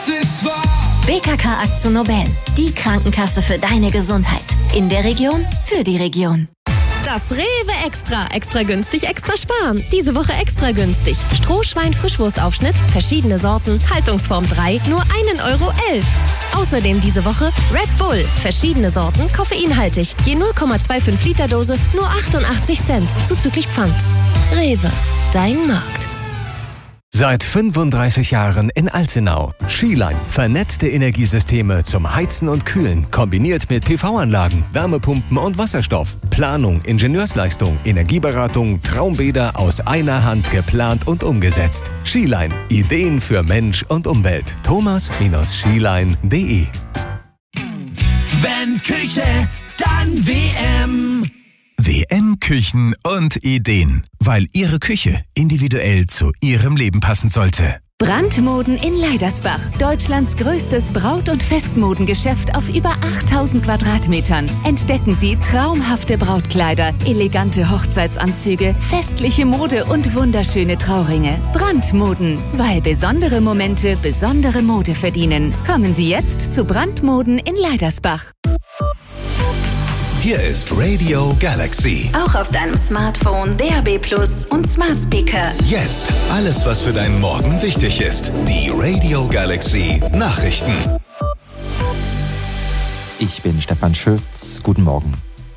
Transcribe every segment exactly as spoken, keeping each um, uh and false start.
ist wahr. B K K Akzo Nobel, die Krankenkasse für deine Gesundheit. In der Region, für die Region. Das Rewe Extra. Extra günstig, extra sparen. Diese Woche extra günstig. Strohschwein-Frischwurstaufschnitt, verschiedene Sorten, Haltungsform drei, nur einen Euro elf. Außerdem diese Woche Red Bull, verschiedene Sorten, koffeinhaltig. Je null Komma fünfundzwanzig Liter Dose, nur achtundachtzig Cent, zuzüglich Pfand. Rewe, dein Markt. Seit fünfunddreißig Jahren in Alzenau. Skiline. Vernetzte Energiesysteme zum Heizen und Kühlen. Kombiniert mit P V-Anlagen, Wärmepumpen und Wasserstoff. Planung, Ingenieursleistung, Energieberatung, Traumbäder aus einer Hand geplant und umgesetzt. Skiline. Ideen für Mensch und Umwelt. thomas skiline punkt de. Wenn Küche, dann W M. W M Küchen und Ideen, weil Ihre Küche individuell zu Ihrem Leben passen sollte. Brandmoden in Leidersbach. Deutschlands größtes Braut- und Festmodengeschäft auf über achttausend Quadratmetern. Entdecken Sie traumhafte Brautkleider, elegante Hochzeitsanzüge, festliche Mode und wunderschöne Trauringe. Brandmoden, weil besondere Momente besondere Mode verdienen. Kommen Sie jetzt zu Brandmoden in Leidersbach. Hier ist Radio Galaxy. Auch auf deinem Smartphone, D A B Plus und Smart Speaker. Jetzt alles, was für deinen Morgen wichtig ist. Die Radio Galaxy Nachrichten. Ich bin Stefan Schütz. Guten Morgen.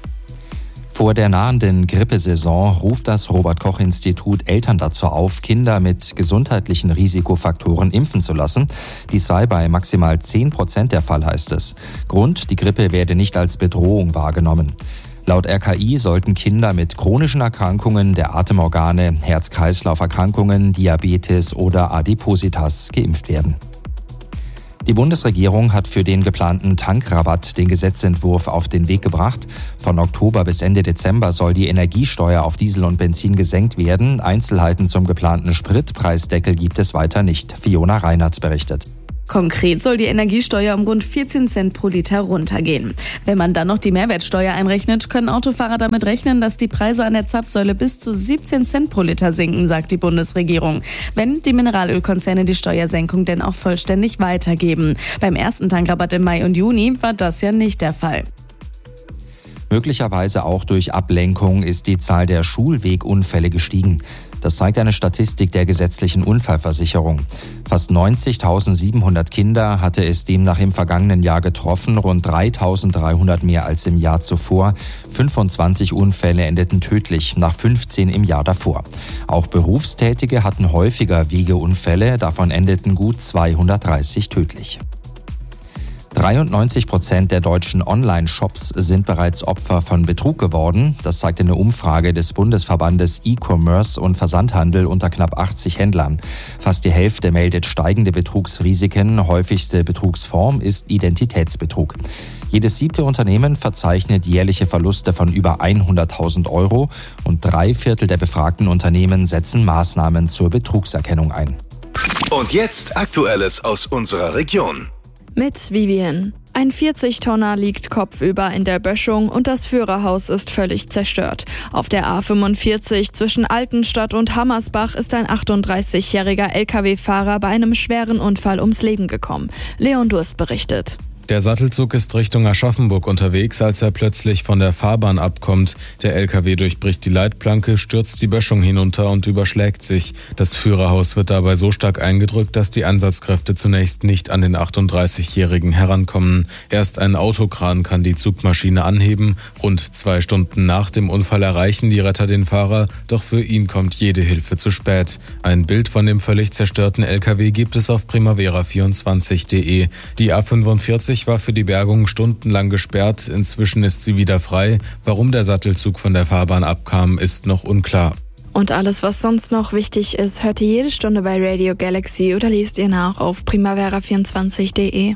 Vor der nahenden Grippesaison ruft das Robert-Koch-Institut Eltern dazu auf, Kinder mit gesundheitlichen Risikofaktoren impfen zu lassen. Dies sei bei maximal zehn Prozent der Fall, heißt es. Grund, die Grippe werde nicht als Bedrohung wahrgenommen. Laut R K I sollten Kinder mit chronischen Erkrankungen der Atemorgane, Herz-Kreislauf-Erkrankungen, Diabetes oder Adipositas geimpft werden. Die Bundesregierung hat für den geplanten Tankrabatt den Gesetzentwurf auf den Weg gebracht. Von Oktober bis Ende Dezember soll die Energiesteuer auf Diesel und Benzin gesenkt werden. Einzelheiten zum geplanten Spritpreisdeckel gibt es weiter nicht. Fiona Reinhardt berichtet. Konkret soll die Energiesteuer um rund vierzehn Cent pro Liter runtergehen. Wenn man dann noch die Mehrwertsteuer einrechnet, können Autofahrer damit rechnen, dass die Preise an der Zapfsäule bis zu siebzehn Cent pro Liter sinken, sagt die Bundesregierung. Wenn die Mineralölkonzerne die Steuersenkung denn auch vollständig weitergeben. Beim ersten Tankrabatt im Mai und Juni war das ja nicht der Fall. Möglicherweise auch durch Ablenkung ist die Zahl der Schulwegunfälle gestiegen. Das zeigt eine Statistik der gesetzlichen Unfallversicherung. Fast neunzigtausendsiebenhundert Kinder hatte es demnach im vergangenen Jahr getroffen, rund dreitausenddreihundert mehr als im Jahr zuvor. fünfundzwanzig Unfälle endeten tödlich, nach fünfzehn im Jahr davor. Auch Berufstätige hatten häufiger Wegeunfälle, davon endeten gut zweihundertdreißig tödlich. dreiundneunzig Prozent der deutschen Online-Shops sind bereits Opfer von Betrug geworden. Das zeigt eine Umfrage des Bundesverbandes E-Commerce und Versandhandel unter knapp achtzig Händlern. Fast die Hälfte meldet steigende Betrugsrisiken. Häufigste Betrugsform ist Identitätsbetrug. Jedes siebte Unternehmen verzeichnet jährliche Verluste von über hunderttausend Euro und drei Viertel der befragten Unternehmen setzen Maßnahmen zur Betrugserkennung ein. Und jetzt Aktuelles aus unserer Region. Mit Vivian. Ein vierzig-Tonner liegt kopfüber in der Böschung und das Führerhaus ist völlig zerstört. Auf der A fünfundvierzig zwischen Altenstadt und Hammersbach ist ein achtunddreißigjähriger L K W-Fahrer bei einem schweren Unfall ums Leben gekommen. Leon Durst berichtet. Der Sattelzug ist Richtung Aschaffenburg unterwegs, als er plötzlich von der Fahrbahn abkommt. Der L K W durchbricht die Leitplanke, stürzt die Böschung hinunter und überschlägt sich. Das Führerhaus wird dabei so stark eingedrückt, dass die Einsatzkräfte zunächst nicht an den achtunddreißigjährigen herankommen. Erst ein Autokran kann die Zugmaschine anheben. Rund zwei Stunden nach dem Unfall erreichen die Retter den Fahrer, doch für ihn kommt jede Hilfe zu spät. Ein Bild von dem völlig zerstörten L K W gibt es auf primavera vierundzwanzig punkt de. Die A fünfundvierzig war für die Bergung stundenlang gesperrt. Inzwischen ist sie wieder frei. Warum der Sattelzug von der Fahrbahn abkam, ist noch unklar. Und alles, was sonst noch wichtig ist, hört ihr jede Stunde bei Radio Galaxy oder liest ihr nach auf primavera vierundzwanzig punkt de.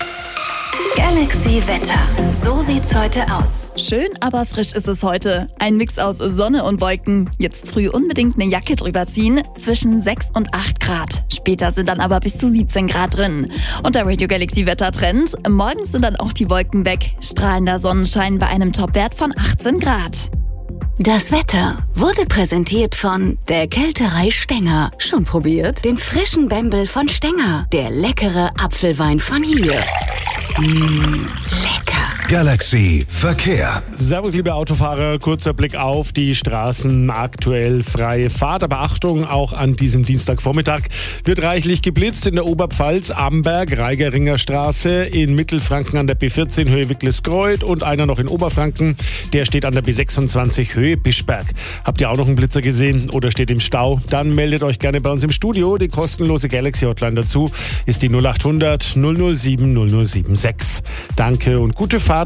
Galaxy Wetter. So sieht's heute aus. Schön, aber frisch ist es heute. Ein Mix aus Sonne und Wolken. Jetzt früh unbedingt eine Jacke drüber ziehen. Zwischen sechs und acht Grad. Später sind dann aber bis zu siebzehn Grad drin. Und der Radio Galaxy Wettertrend. Morgens sind dann auch die Wolken weg. Strahlender Sonnenschein bei einem Topwert von achtzehn Grad. Das Wetter wurde präsentiert von der Kälterei Stenger. Schon probiert? Den frischen Bembel von Stenger. Der leckere Apfelwein von hier. Mmh, lecker. Galaxy Verkehr. Servus, liebe Autofahrer. Kurzer Blick auf die Straßen. Aktuell freie Fahrt. Aber Achtung, auch an diesem Dienstagvormittag wird reichlich geblitzt in der Oberpfalz, Amberg, Reigeringer Straße, in Mittelfranken an der B vierzehn Höhe Wicklesgreuth und einer noch in Oberfranken. Der steht an der B sechsundzwanzig Höhe Bischberg. Habt ihr auch noch einen Blitzer gesehen oder steht im Stau? Dann meldet euch gerne bei uns im Studio. Die kostenlose Galaxy Hotline dazu ist die null acht hundert null null sieben null null sieben sechs. Danke und gute Fahrt.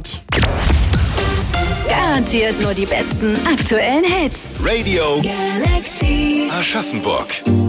Garantiert nur die besten aktuellen Hits. Radio Galaxy Aschaffenburg.